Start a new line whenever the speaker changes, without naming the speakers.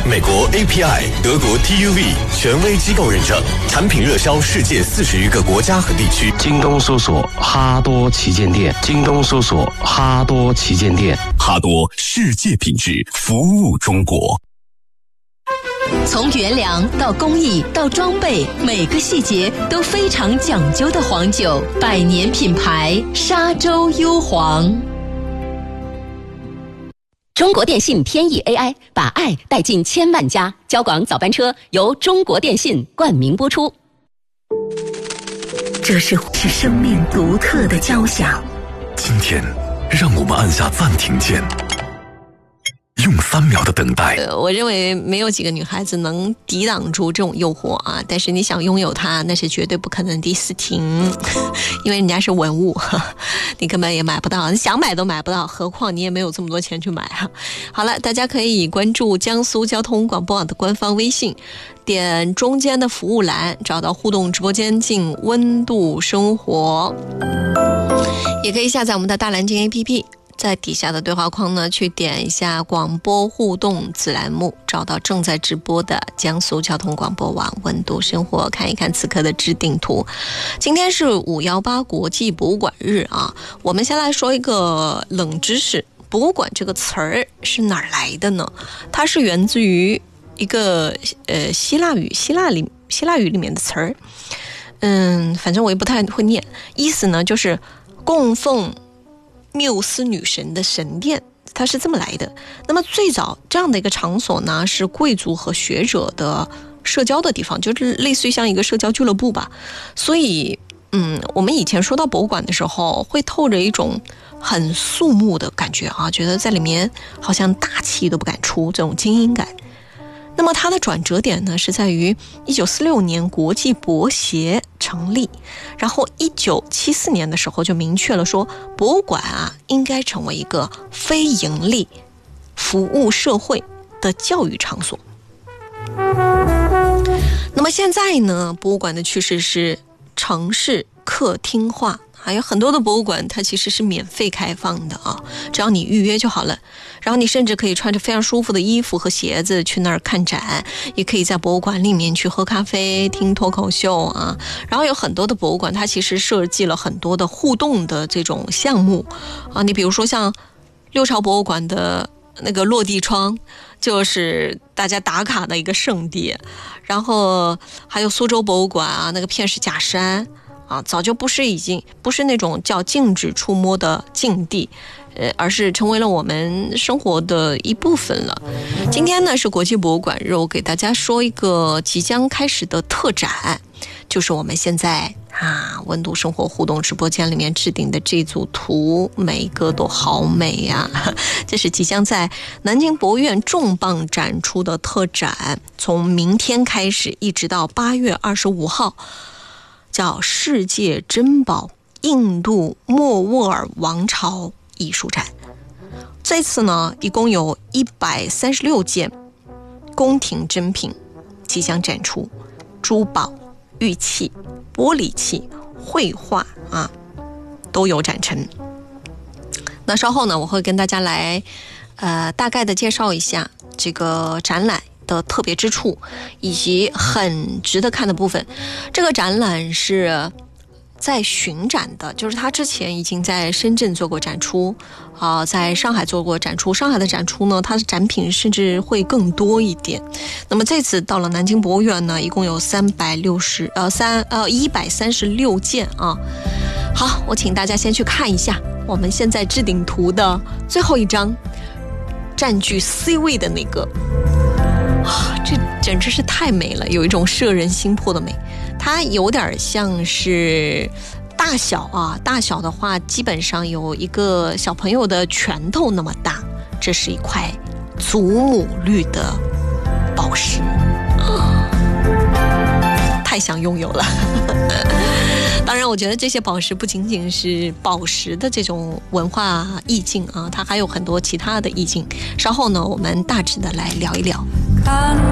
美国 API、德国 TUV 权威机构认证，产品热销世界40余个国家和地区。
京东搜索哈多旗舰店，京东搜索哈多旗舰店，
哈多世界品质，服务中国。
从原粮到工艺到装备，每个细节都非常讲究的黄酒，100年品牌沙洲优黄。中国电信天翼 AI 把爱带进千万家，交广早班车由中国电信冠名播出。
这是生命独特的交响。
今天，让我们按下暂停键，用3秒的等待。
我认为没有几个女孩子能抵挡住这种诱惑啊！但是你想拥有它，那是绝对不可能的事情，因为人家是文物，你根本也买不到，你想买都买不到，何况你也没有这么多钱去买啊！好了，大家可以关注江苏交通广播网的官方微信，点中间的服务栏，找到互动直播间进温度生活，也可以下载我们的大蓝鲸 APP。在底下的对话框呢，去点一下广播互动子栏目，找到正在直播的江苏交通广播网温度生活，看一看此刻的置顶图。今天是518国际博物馆日啊，我们先来说一个冷知识，博物馆这个词儿是哪儿来的呢？它是源自于一个希腊语里面的词儿，反正我也不太会念，意思呢就是供奉缪斯女神的神殿，它是这么来的。那么最早这样的一个场所呢，是贵族和学者的社交的地方，就是类似于像一个社交俱乐部吧。所以我们以前说到博物馆的时候，会透着一种很肃穆的感觉啊，觉得在里面好像大气都不敢出，这种精英感。那么它的转折点呢，是在于1946年国际博协成立，然后1974年的时候就明确了说，博物馆啊应该成为一个非盈利、服务社会的教育场所。那么现在呢，博物馆的趋势是城市客厅化，还有很多的博物馆它其实是免费开放的啊，只要你预约就好了。然后你甚至可以穿着非常舒服的衣服和鞋子去那儿看展，也可以在博物馆里面去喝咖啡、听脱口秀啊。然后有很多的博物馆它其实设计了很多的互动的这种项目啊，你比如说像六朝博物馆的那个落地窗，就是大家打卡的一个圣地。然后还有苏州博物馆啊，那个片石假山啊，早就不是那种叫禁止触摸的禁地，而是成为了我们生活的一部分了。今天呢是国际博物馆日，我给大家说一个即将开始的特展，就是我们现在温度生活互动直播间里面置顶的这组图，每一个都好美呀！这是即将在南京博物院重磅展出的特展，从明天开始一直到8月25号，叫世界珍宝印度莫卧儿王朝艺术展。这次呢一共有136件宫廷珍品即将展出，珠宝、玉器、玻璃器、绘画啊都有展陈。那稍后呢我会跟大家来大概的介绍一下这个展览的特别之处以及很值得看的部分。这个展览是在巡展的，就是他之前已经在深圳做过展出在上海做过展出。上海的展出呢，它的展品甚至会更多一点。那么这次到了南京博物院呢，一共有136件啊。好，我请大家先去看一下我们现在置顶图的最后一张，占据 C 位的那个。这简直是太美了，有一种摄人心魄的美。它有点像是大小的话基本上有一个小朋友的拳头那么大。这是一块祖母绿的宝石，太想拥有了。当然我觉得这些宝石不仅仅是宝石的这种文化意境啊，它还有很多其他的意境。稍后呢我们大致的来聊一聊。